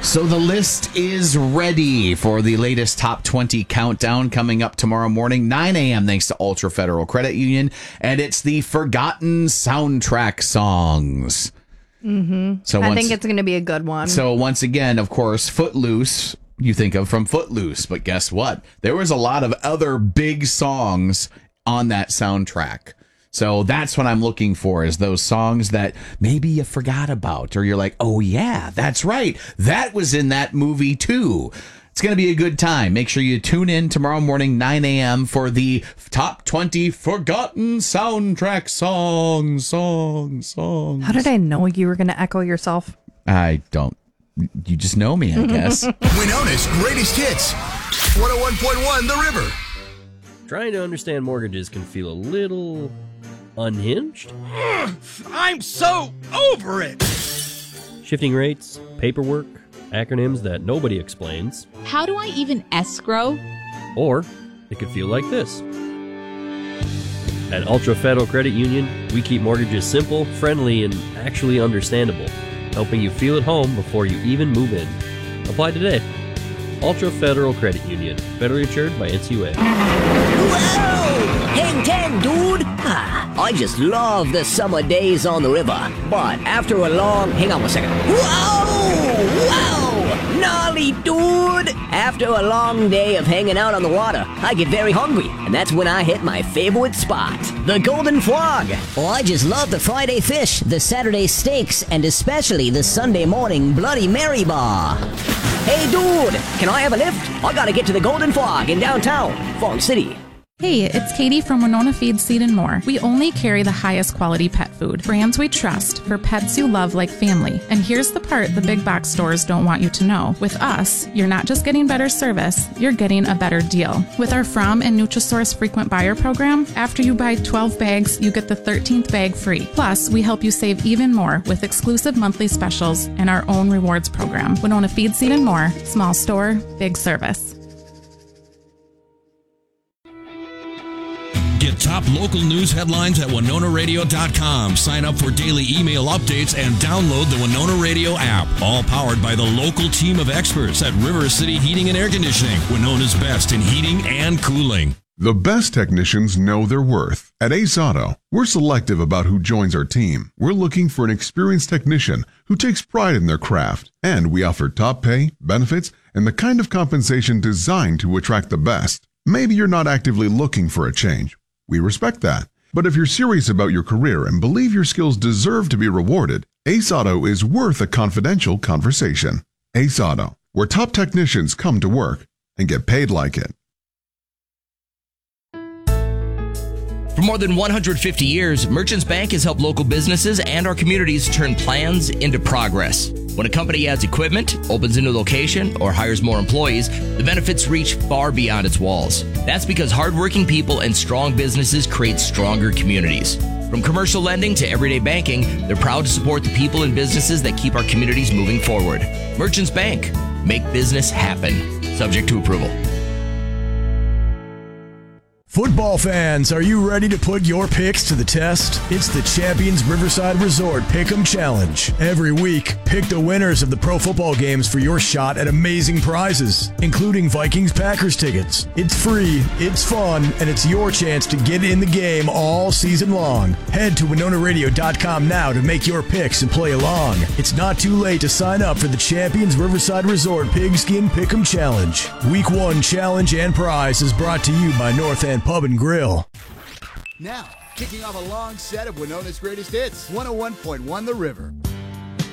So the list is ready for the latest top 20 countdown coming up tomorrow morning, 9 a.m. thanks to Ultra Federal Credit Union. And it's the Forgotten Soundtrack Songs. So I think it's going to be a good one. So once again, of course, Footloose, you think of from Footloose. But guess what? There was a lot of other big songs on that soundtrack. So that's what I'm looking for, is those songs that maybe you forgot about, or you're like, oh yeah, that's right, that was in that movie too. It's going to be a good time. Make sure you tune in tomorrow morning, 9 a.m. for the top 20 Forgotten Soundtrack songs. How did I know you were going to echo yourself? I don't. You just know me, I guess. Winona's Greatest Hits, 101.1 The River. Trying to understand mortgages can feel a little unhinged. I'm so over it! Shifting rates, paperwork, acronyms that nobody explains. How do I even escrow? Or it could feel like this. At Ultra Federal Credit Union, we keep mortgages simple, friendly, and actually understandable, helping you feel at home before you even move in. Apply today. Ultra Federal Credit Union, federally insured by NCUA. Whoa! Hang 10, dude! I just love the summer days on the river. But after a long... Hang on one second. Whoa! Wow! Gnarly, dude! After a long day of hanging out on the water, I get very hungry. And that's when I hit my favorite spot, the Golden Frog. Oh, I just love the Friday fish, the Saturday steaks, and especially the Sunday morning Bloody Mary bar. Hey, dude! Can I have a lift? I gotta get to the Golden Frog in downtown, Fong City. Hey, it's Katie from Winona Feed, Seed & More. We only carry the highest quality pet food, brands we trust, for pets you love like family. And here's the part the big box stores don't want you to know. With us, you're not just getting better service, you're getting a better deal. With our From and Nutrisource frequent buyer program, after you buy 12 bags, you get the 13th bag free. Plus, we help you save even more with exclusive monthly specials and our own rewards program. Winona Feed, Seed & More. Small store, big service. Get top local news headlines at WinonaRadio.com. Sign up for daily email updates and download the Winona Radio app. All powered by the local team of experts at River City Heating and Air Conditioning, Winona's best in heating and cooling. The best technicians know their worth. At Ace Auto, we're selective about who joins our team. We're looking for an experienced technician who takes pride in their craft. And we offer top pay, benefits, and the kind of compensation designed to attract the best. Maybe you're not actively looking for a change. We respect that. But if you're serious about your career and believe your skills deserve to be rewarded, Ace Auto is worth a confidential conversation. Ace Auto, where top technicians come to work and get paid like it. For more than 150 years, Merchants Bank has helped local businesses and our communities turn plans into progress. When a company adds equipment, opens a new location, or hires more employees, the benefits reach far beyond its walls. That's because hardworking people and strong businesses create stronger communities. From commercial lending to everyday banking, they're proud to support the people and businesses that keep our communities moving forward. Merchants Bank. Make business happen. Subject to approval. Football fans, are you ready to put your picks to the test? It's the Champions Riverside Resort Pick'em Challenge. Every week, pick the winners of the pro football games for your shot at amazing prizes, including Vikings-Packers tickets. It's free, it's fun, and it's your chance to get in the game all season long. Head to WinonaRadio.com now to make your picks and play along. It's not too late to sign up for the Champions Riverside Resort Pigskin Pick'em Challenge. Week 1 challenge and prize is brought to you by North End Pub and Grill. Now, kicking off a long set of Winona's Greatest Hits, 101.1 The River.